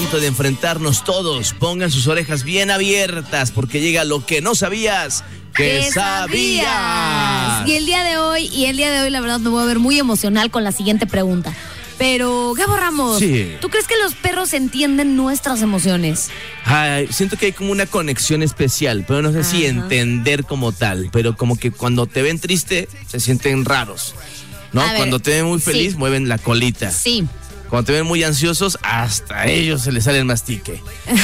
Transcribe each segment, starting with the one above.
momento de enfrentarnos todos. Pongan sus orejas bien abiertas porque llega lo que no sabías que sabías. Y el día de hoy la verdad me voy a ver muy emocional con la siguiente pregunta. Pero, Gabo Ramos, sí. ¿Tú crees que los perros entienden nuestras emociones? Ay, siento que hay como una conexión especial, pero no sé si entender como tal. Pero como que cuando te ven triste, se sienten raros, ¿no? Cuando te ven muy feliz, mueven la colita. Sí. Cuando te ven muy ansiosos, hasta a ellos se les sale el mastique.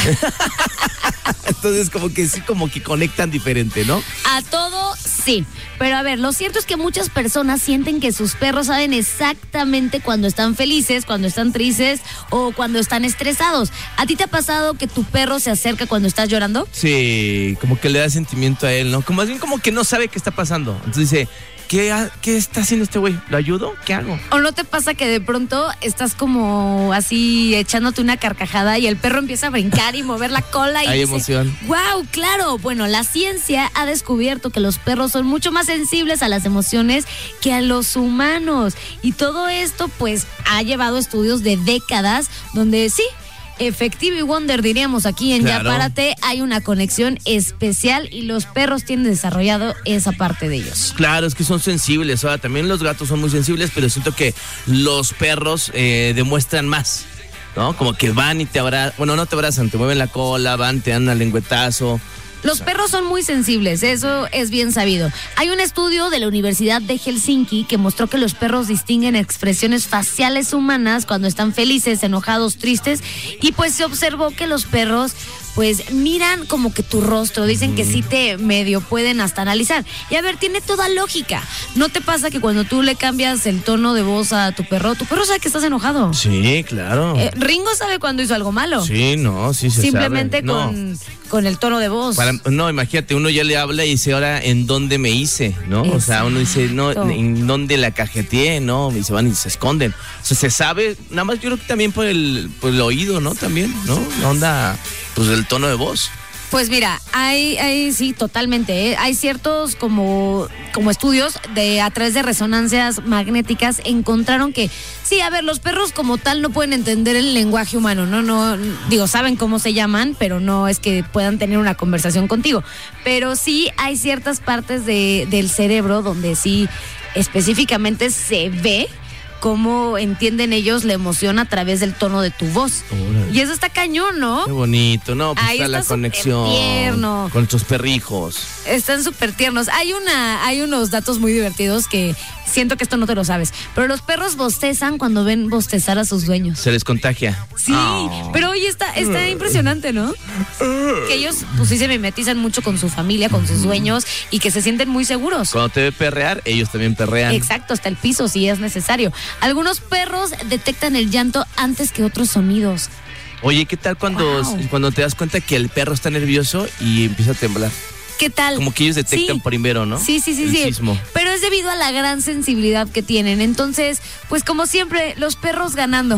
Entonces como que sí, como que conectan diferente, ¿no? A todo, sí. Pero a ver, lo cierto es que muchas personas sienten que sus perros saben exactamente cuando están felices, cuando están tristes o cuando están estresados. ¿A ti te ha pasado que tu perro se acerca cuando estás llorando? Sí, como que le da sentimiento a él, ¿no? Como más bien como que no sabe qué está pasando. Entonces dice, ¿qué está haciendo este güey? ¿Lo ayudo? ¿Qué hago? ¿O no te pasa que de pronto estás como así echándote una carcajada y el perro empieza a brincar y mover la cola y hay dice, emoción? ¡Wow! Claro. Bueno, la ciencia ha descubierto que los perros son mucho más sensibles a las emociones que a los humanos. Y todo esto, pues, ha llevado estudios de décadas donde sí, efectivo y wonder, diríamos aquí en Claro. Ya Párate, hay una conexión especial y los perros tienen desarrollado esa parte de ellos. Claro, es que son sensibles. Ahora, también los gatos son muy sensibles, pero siento que los perros demuestran más, ¿no? Como que van y te abrazan. Bueno, no te abrazan, te mueven la cola, van, te dan al lengüetazo. Los perros son muy sensibles, eso es bien sabido. Hay un estudio de la Universidad de Helsinki que mostró que los perros distinguen expresiones faciales humanas cuando están felices, enojados, tristes, y pues se observó que los perros pues miran como que tu rostro, dicen que sí te medio pueden hasta analizar. Y a ver, tiene toda lógica. ¿No te pasa que cuando tú le cambias el tono de voz a tu perro sabe que estás enojado? Sí, claro. Ringo sabe cuando hizo algo malo. Sí, no, sí se Simplemente sabe. con el tono de voz. No, imagínate, uno ya le habla y dice, ahora, ¿en dónde me hice? ¿No? O sea, uno dice, no, ¿en dónde la cajeteé? ¿No? Y se van y se esconden. O sea, se sabe, nada más yo creo que también por el oído, ¿no? También, ¿no? La onda, pues el tono de voz. Pues mira, hay sí, totalmente, ¿eh? Hay ciertos como estudios a través de resonancias magnéticas encontraron que, sí, a ver, los perros como tal no pueden entender el lenguaje humano, no, digo, saben cómo se llaman, pero no es que puedan tener una conversación contigo. Pero sí hay ciertas partes del cerebro donde sí específicamente se ve cómo entienden ellos la emoción a través del tono de tu voz. Órale. Y eso está cañón, ¿no? Qué bonito, ¿no? Pues ahí está la conexión tierno. Con nuestros perrijos. Están súper tiernos. Hay unos datos muy divertidos que siento que esto no te lo sabes, pero los perros bostezan cuando ven bostezar a sus dueños. Se les contagia. Sí, pero oye, está impresionante, ¿no? Que ellos pues sí se mimetizan mucho con su familia, con sus dueños y que se sienten muy seguros. Cuando te ve perrear, ellos también perrean. Exacto, hasta el piso si es necesario. Algunos perros detectan el llanto antes que otros sonidos. Oye, ¿qué tal cuando te das cuenta que el perro está nervioso y empieza a temblar? ¿Qué tal? Como que ellos detectan primero, ¿no? Sí. El sismo. Pero es debido a la gran sensibilidad que tienen. Entonces, pues como siempre, los perros ganando,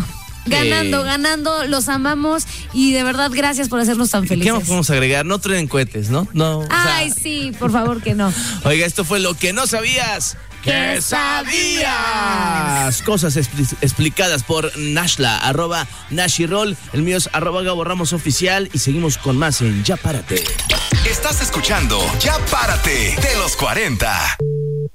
los amamos y de verdad gracias por hacernos tan felices. ¿Qué más podemos agregar? No truenen cohetes, ¿no? Ay, sí, por favor que no. Oiga, esto fue lo que no sabías. ¿Qué sabías? Cosas explicadas por Nashla, @Nashirol. El mío es @Gabo Ramos Oficial y seguimos con más en Ya Párate. Estás escuchando Ya Párate de los 40.